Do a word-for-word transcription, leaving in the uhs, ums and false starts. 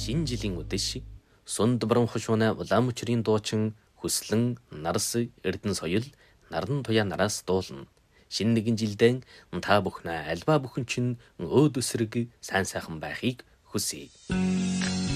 шинэ жилийн үдэш сунд баран хушууна улаан мөчрийн дуучин хүслэн нарс эрдэн соёл наран туяа нараас дуулна. Шинэ нэгэн жилдээ та бүхэн альва бүхэн чинь өөд өсрөг сайн сайхан байхыг хүсье.